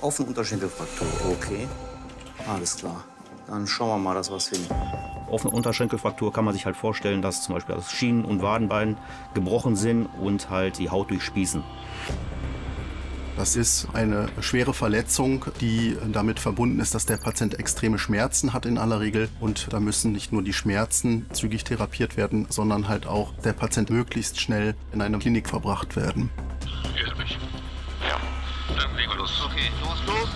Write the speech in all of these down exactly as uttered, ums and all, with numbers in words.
Offene Unterschenkelfraktur, okay. Alles klar. Dann schauen wir mal, dass wir was finden. Offene Unterschenkelfraktur kann man sich halt vorstellen, dass zum Beispiel das Schienen- und Wadenbein gebrochen sind und halt die Haut durchspießen. Das ist eine schwere Verletzung, die damit verbunden ist, dass der Patient extreme Schmerzen hat in aller Regel. Und da müssen nicht nur die Schmerzen zügig therapiert werden, sondern halt auch der Patient möglichst schnell in eine Klinik verbracht werden. Irre mich. Ja, dann legen wir los. Okay, los, los.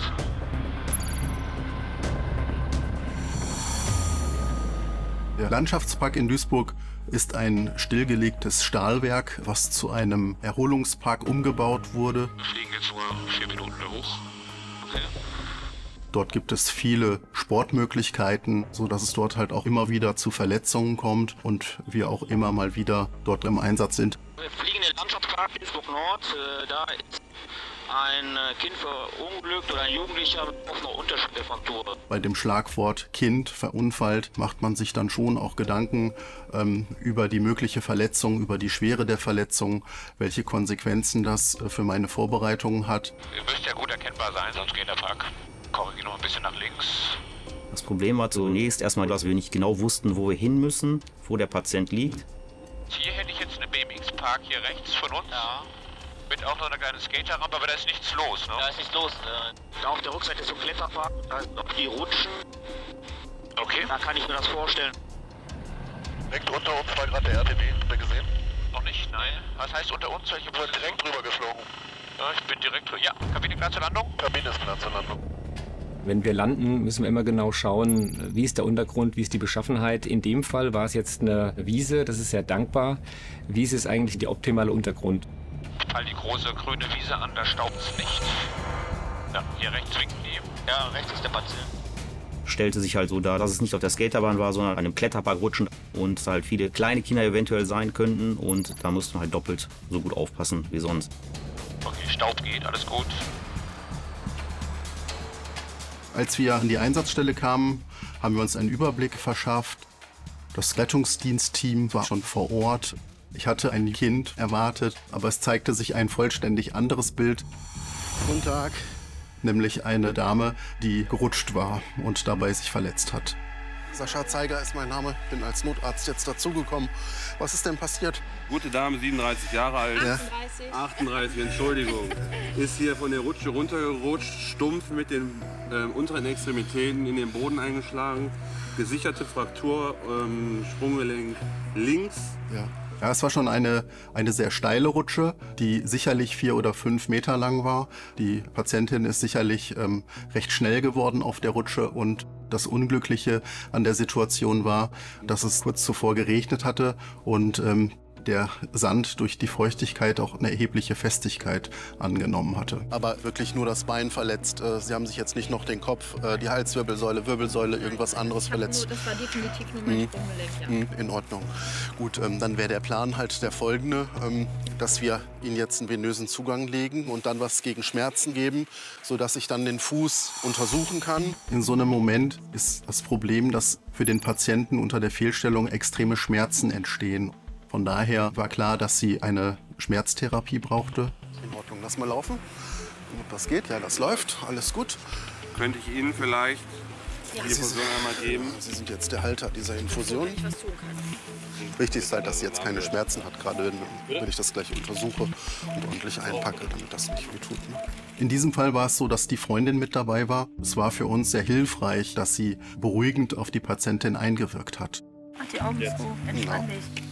Der Landschaftspark in Duisburg ist ein stillgelegtes Stahlwerk, was zu einem Erholungspark umgebaut wurde. Wir fliegen jetzt nur vier Minuten hoch. Okay. Dort gibt es viele Sportmöglichkeiten, sodass es dort halt auch immer wieder zu Verletzungen kommt und wir auch immer mal wieder dort im Einsatz sind. Wir fliegen in den Landschaftspark Duisburg Nord. Da ist ein Kind verunglückt oder ein Jugendlicher mit offener Unterschenkelfraktur. Bei dem Schlagwort Kind verunfallt macht man sich dann schon auch Gedanken ähm, über die mögliche Verletzung, über die Schwere der Verletzung, welche Konsequenzen das äh, für meine Vorbereitungen hat. Ihr müsst ja gut erkennbar sein, sonst geht der Park. Korrigiere noch ein bisschen nach links. Das Problem war zunächst erstmal, dass wir nicht genau wussten, wo wir hin müssen, wo der Patient liegt. Hier hätte ich jetzt eine B M X-Park hier rechts von uns. Ja. Mit auch noch eine kleine Skaterrampe, aber da ist nichts los, ne? Da ist nichts los. Da auf der Rückseite ist so ein Kletterpark, da sind noch die Rutschen. Okay. Da kann ich mir das vorstellen. Direkt unter uns war gerade der R T B, habt ihr gesehen? Noch nicht, nein. Was heißt unter uns? Ich bin direkt drüber geflogen. Ja, ich bin direkt drüber. Ja, Kabine klar zur Landung? Kabine ist klar zur Landung. Wenn wir landen, müssen wir immer genau schauen, wie ist der Untergrund, wie ist die Beschaffenheit. In dem Fall war es jetzt eine Wiese, das ist sehr dankbar. Wiese ist eigentlich der optimale Untergrund. Fall die große grüne Wiese an, da staubt es nicht. Ja, hier rechts winken die. Ja, rechts ist der Patient. Stellte sich halt so dar, dass es nicht auf der Skaterbahn war, sondern an einem Kletterpark rutschen und halt viele kleine Kinder eventuell sein könnten und da mussten wir halt doppelt so gut aufpassen wie sonst. Okay, Staub geht, alles gut. Als wir an die Einsatzstelle kamen, haben wir uns einen Überblick verschafft. Das Rettungsdienstteam war schon vor Ort. Ich hatte ein Kind erwartet, aber es zeigte sich ein vollständig anderes Bild. Guten Tag. Nämlich eine Dame, die gerutscht war und dabei sich verletzt hat. Sascha Zeiger ist mein Name, bin als Notarzt jetzt dazugekommen. Was ist denn passiert? Gute Dame, siebenunddreißig Jahre alt. achtunddreißig. achtunddreißig, Entschuldigung. Ist hier von der Rutsche runtergerutscht, stumpf mit den äh, unteren Extremitäten in den Boden eingeschlagen. Gesicherte Fraktur, ähm, Sprunggelenk links. Ja. Ja, es war schon eine, eine sehr steile Rutsche, die sicherlich vier oder fünf Meter lang war. Die Patientin ist sicherlich ähm, recht schnell geworden auf der Rutsche und das Unglückliche an der Situation war, dass es kurz zuvor geregnet hatte und ähm, der Sand durch die Feuchtigkeit auch eine erhebliche Festigkeit angenommen hatte. Aber wirklich nur das Bein verletzt. Sie haben sich jetzt nicht noch den Kopf, die Halswirbelsäule, Wirbelsäule, irgendwas anderes verletzt. Nur, das war definitiv nur mein Sprunggelenk, ja. In Ordnung. Gut, dann wäre der Plan halt der folgende, dass wir Ihnen jetzt einen venösen Zugang legen und dann was gegen Schmerzen geben, sodass ich dann den Fuß untersuchen kann. In so einem Moment ist das Problem, dass für den Patienten unter der Fehlstellung extreme Schmerzen entstehen. Von daher war klar, dass sie eine Schmerztherapie brauchte. In Ordnung, lass mal laufen. Ob das geht? Ja, das läuft. Alles gut. Könnte ich Ihnen vielleicht Ja. die Infusion einmal geben? Sie sind jetzt der Halter dieser Infusion. Wenn ich was tun kann. Wichtig ist halt, dass sie jetzt keine Schmerzen hat, gerade wenn, wenn ich das gleich untersuche und ordentlich einpacke, damit das nicht wehtut. Ne? In diesem Fall war es so, dass die Freundin mit dabei war. Es war für uns sehr hilfreich, dass sie beruhigend auf die Patientin eingewirkt hat. Mach die Augen zu, entspann dich.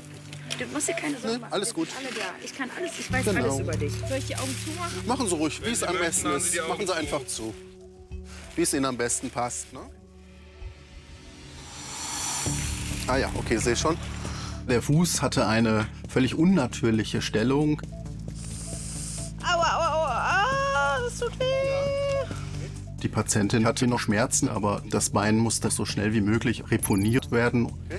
Du musst dir keine Sorgen Nee, machen. alles Wir gut. sind alle da. Ich kann alles, ich weiß Genau. alles über dich. Soll ich die Augen zumachen? Machen Sie ruhig, wie es Sie am möchten, besten machen ist. Sie die Augen Machen Sie zu. einfach zu. Wie es Ihnen am besten passt. Ne? Ah ja, okay, sehe schon. Der Fuß hatte eine völlig unnatürliche Stellung. Aua, aua, aua, ah, das tut weh. Die Patientin hatte noch Schmerzen, aber das Bein musste so schnell wie möglich reponiert werden. Okay.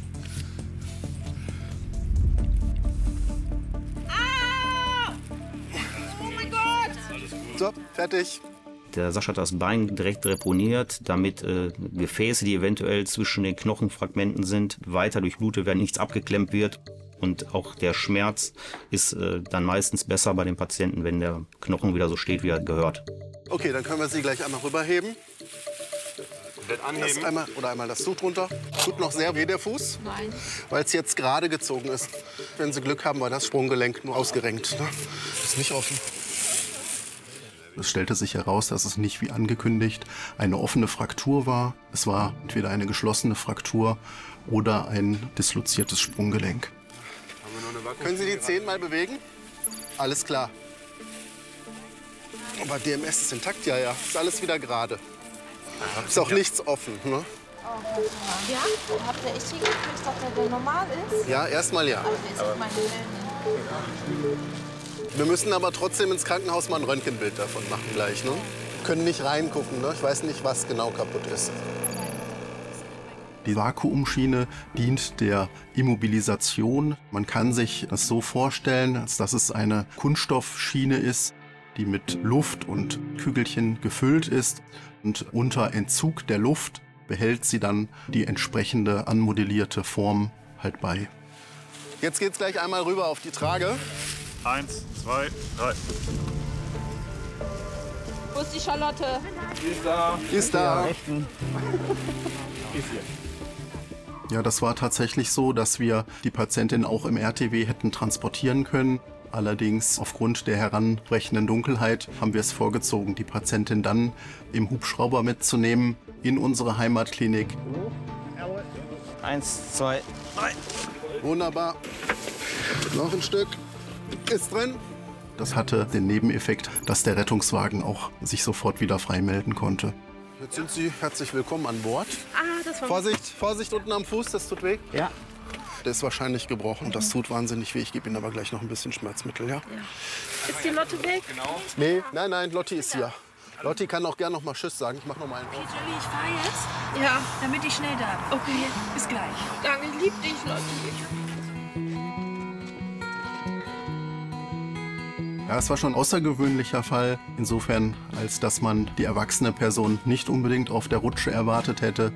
Ah! Oh mein Gott! So, fertig. Der Sascha hat das Bein direkt reponiert, damit äh, Gefäße, die eventuell zwischen den Knochenfragmenten sind, weiter durchblutet werden, nichts abgeklemmt wird. Und auch der Schmerz ist äh, dann meistens besser bei den Patienten, wenn der Knochen wieder so steht, wie er gehört. Okay, dann können wir sie gleich einmal rüberheben. Komplett anheben. Das einmal, oder einmal das Tuch drunter. Tut noch sehr weh, der Fuß. Nein. Weil es jetzt gerade gezogen ist. Wenn Sie Glück haben, war das Sprunggelenk nur ausgerenkt. Ne? Ist nicht offen. Es stellte sich heraus, dass es nicht wie angekündigt eine offene Fraktur war. Es war entweder eine geschlossene Fraktur oder ein disloziertes Sprunggelenk. Können Sie die Zehen mal bewegen? Alles klar. Aber D M S ist intakt, ja, ja. Ist alles wieder gerade. Ist auch nichts offen, ne? Ja? Habt ihr echt hingekriegt, dass der normal ist? Ja, erstmal ja. Aber der ist auf meine Wellen. Wir müssen aber trotzdem ins Krankenhaus mal ein Röntgenbild davon machen gleich, ne? Können nicht reingucken, ne? Ich weiß nicht, was genau kaputt ist. Die Vakuumschiene dient der Immobilisation. Man kann sich das so vorstellen, als dass es eine Kunststoffschiene ist, die mit Luft und Kügelchen gefüllt ist. Und unter Entzug der Luft behält sie dann die entsprechende anmodellierte Form halt bei. Jetzt geht's gleich einmal rüber auf die Trage. Eins, zwei, drei. Wo ist die Charlotte? Die ist da. Ist da. Ja, das war tatsächlich so, dass wir die Patientin auch im R T W hätten transportieren können. Allerdings aufgrund der heranbrechenden Dunkelheit haben wir es vorgezogen, die Patientin dann im Hubschrauber mitzunehmen in unsere Heimatklinik. Eins, zwei, drei. Wunderbar. Noch ein Stück. Ist drin. Das hatte den Nebeneffekt, dass der Rettungswagen auch sich sofort wieder freimelden konnte. Jetzt sind Sie herzlich willkommen an Bord. Ah, das war... Vorsicht, Vorsicht unten am Fuß, das tut weh. Ja. Der ist wahrscheinlich gebrochen. Das tut wahnsinnig weh. Ich gebe Ihnen aber gleich noch ein bisschen Schmerzmittel, ja? Ja. Ist die Lotte weg? Genau. Nee, nein, nein, Lotti ist hier. Lotti kann auch gerne noch mal Tschüss sagen. Ich mach noch mal einen. Julie, ich fahre jetzt, Ja. damit ich schnell da bin. Okay. Bis gleich. Danke, ich lieb dich, Lotte. Ja, es war schon ein außergewöhnlicher Fall. Insofern, als dass man die erwachsene Person nicht unbedingt auf der Rutsche erwartet hätte.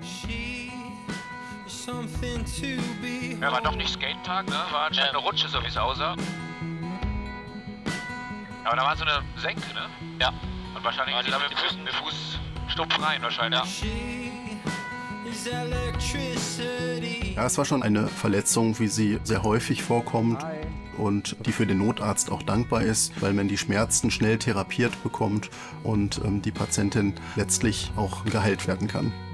Ja, war doch nicht Skate-Tag, ne? War anscheinend eine Rutsche, so wie es aussah. Aber da war so eine Senke, ne? Ja. Und wahrscheinlich ist sie da mit dem Fuß, mit dem Fuß stumpf rein, wahrscheinlich. Ja. Ja, es war schon eine Verletzung, wie sie sehr häufig vorkommt und die für den Notarzt auch dankbar ist, weil man die Schmerzen schnell therapiert bekommt und ähm, die Patientin letztlich auch geheilt werden kann.